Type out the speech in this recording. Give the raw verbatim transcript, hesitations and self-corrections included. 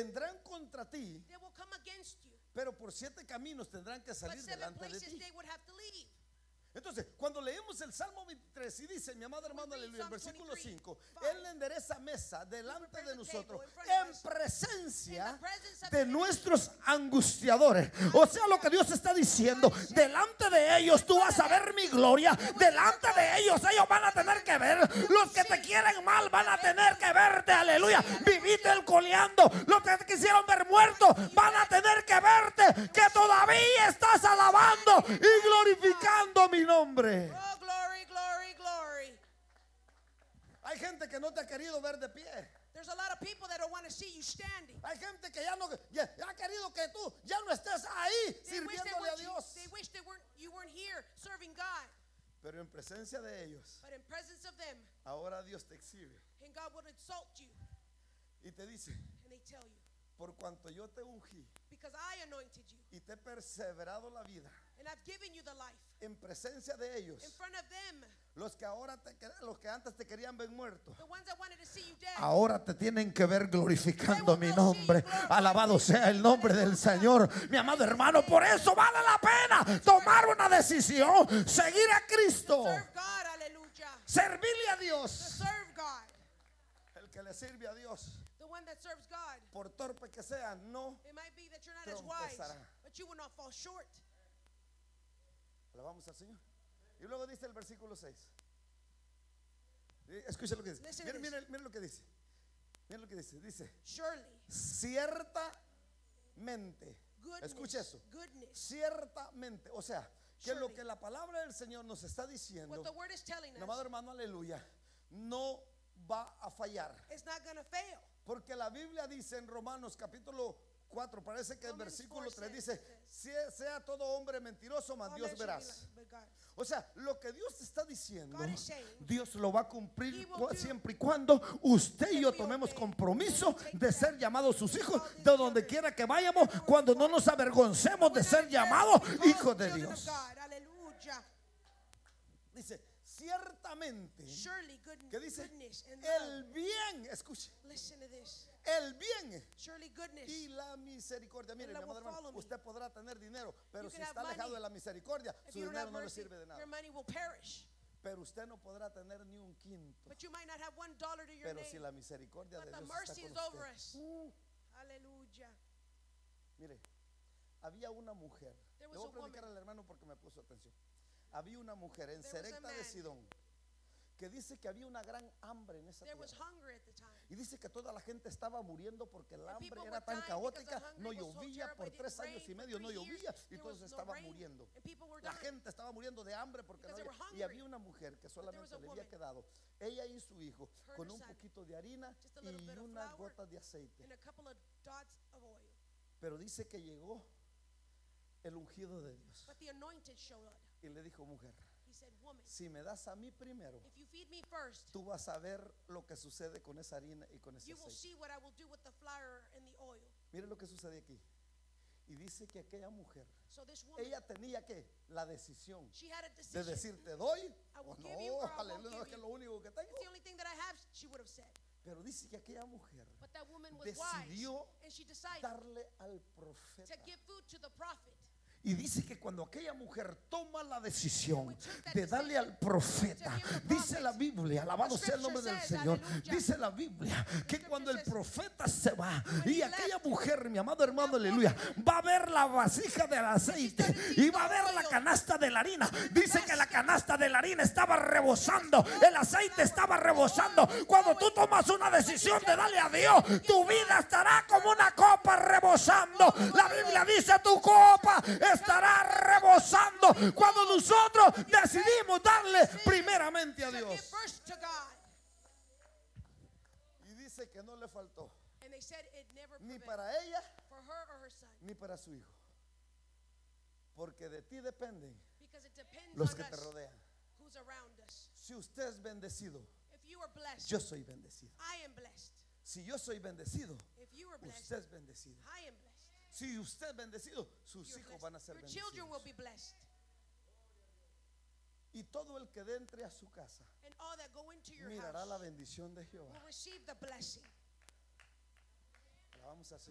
vendrán contra ti, they will come against you. pero por siete caminos tendrán que But salir seven delante de places ti. they would have to leave. Entonces, cuando leemos el Salmo veintitrés y dice, mi amado hermano, aleluya, el versículo cinco, Él endereza mesa delante de nosotros en presencia de nuestros angustiadores. O sea, lo que Dios está diciendo, delante de ellos tú vas a ver mi gloria, delante de ellos ellos van a tener que ver, los que te quieren mal van a tener que verte, aleluya, viviste el coleando, los que te quisieron ver muerto van a tener que verte, que todavía estás alabando y glorificando mi nombre. Oh, glory, glory, glory. Hay gente que no te ha querido ver de pie. There's a lot of people that don't want to see you standing. Hay gente que ya no ya, ya ha querido que tú ya no estés ahí They wish they, sirviéndole a weren't, Dios. they wish they weren't, you weren't here serving God. Pero en presencia de ellos, But in presence of them, ahora Dios te exhibe and God will insult you. y te dice, And they tell you, por cuanto yo te ungí because I anointed you, y te he perseverado la vida, and I've given you the life. en presencia de ellos, In front of them, los que ahora te, los que antes te querían ver muerto, the ones that wanted to see you dead. ahora te tienen que ver glorificando mi nombre. Alabado sea el nombre del Señor. Mi amado hermano, por eso vale la pena tomar una decisión, seguir a Cristo, Serve God, hallelujah. servirle a To Dios. serve God. El que le sirve a Dios, The one that serves God. por torpe que sea, no. It might be that you're not as wise, Trompezará. but you will not fall short. Alabamos al Señor. Y luego dice el versículo seis. Escucha lo que dice. Listen to Miren, this. miren, miren lo que dice. Miren lo que dice. Dice, Surely, ciertamente. goodness, Escucha eso. goodness. Ciertamente. O sea, que lo Surely. que la palabra del Señor nos está diciendo, What the word is telling mi amado us, hermano, aleluya, no va a fallar. it's not going to fail. Porque la Biblia dice en Romanos capítulo cuatro, parece que el Romans versículo four tres says dice, "Sie- sea todo hombre mentiroso, mas All Dios men shall be verás." like- but God. O sea, lo que Dios está diciendo, God is saying, Dios lo va a cumplir He will cu- do siempre y cuando usted y if yo we tomemos obey, compromiso when we take de that, ser llamados sus hijos, call these de donde children, quiera que vayamos, cuando no nos avergoncemos de We're ser not llamados embarrassed to be hijos called de children of Dios. God. Hallelujah. Dice, ciertamente, Surely good, ¿qué dice? goodness and El love. bien, escuche, Listen to this. el bien Surely goodness. y la misericordia. Mire, mi love amado will hermano, follow me. usted podrá tener dinero, pero You si can está have alejado money. de la misericordia, If su you don't dinero have no le mercy, sirve de nada. your money will perish. Pero usted no podrá tener ni un quinto. But you might not have one dollar to your Pero name. si la misericordia But de the Dios mercy está is con over usted. us. Uh, Hallelujah. Mire, había una mujer. There Le was voy a a predicar woman. al hermano porque me puso atención. Había una mujer en There was a Serepta de man. Sidón que dice que había una gran hambre en esa There was tierra. hunger at the time. Y dice que toda la gente estaba muriendo porque el And hambre people era were tan dying caótica, because the no hungry was so llovía terrible, por it tres didn't años y rain medio, for no three llovía years, y there todos was no estaban rain, muriendo. and people were La dying. gente estaba muriendo de hambre porque no Because they había. were Y había hungry. una mujer que was solamente a le había woman, quedado, ella y su hijo, her con and un son, poquito de harina just a little y bit of unas flour gotas de aceite. And a couple of dots of oil. Pero dice que llegó el ungido de Dios But the anointed showed up. y le dijo, mujer, He said, woman, si me das a mí primero, if you feed me first, tú vas a ver lo que sucede con esa harina y con ese you will aceite. see what I will do with the flour and the oil. Mire lo que sucede aquí. Y dice que aquella mujer, So this woman, ella tenía que la decisión she had a de decision. decir, te doy I will o give you or no, I won't aleluya, give es que es you. lo único que tengo. It's the only thing that I have, she would have said. Pero dice que aquella mujer But that woman was decidió wise, and she decided darle al profeta. to give food to the prophet. Y dice que cuando aquella mujer toma la decisión de darle al profeta, dice la Biblia, alabado sea el nombre del Señor, dice la Biblia que cuando el profeta se va y aquella mujer, mi amado hermano, aleluya, va a ver la vasija del aceite y va a ver la canasta de la harina. Dice que la canasta de la harina estaba rebosando, el aceite estaba rebosando. Cuando tú tomas una decisión de darle a Dios, tu vida estará como una copa rebosando. La Biblia dice, tu copa estará rebosando cuando nosotros decidimos darle primeramente a To give Dios. first to God. Y dice que no le faltó And they said it never ni prevailed para ella for her or her son. ni para su hijo, porque de ti dependen Because it depends los on que te us rodean. who's around us. Si usted es bendecido, If you are blessed, yo soy bendecido. I am blessed. Si yo soy bendecido, If you are blessed, usted es bendecido. I am blessed. Si usted es bendecido, sus You're hijos blessed. van a ser Your children will bendecidos. be blessed. Y todo el que entre a su casa And all that go into your mirará la house bendición de Jehová. will receive the blessing. Alabamos al Señor.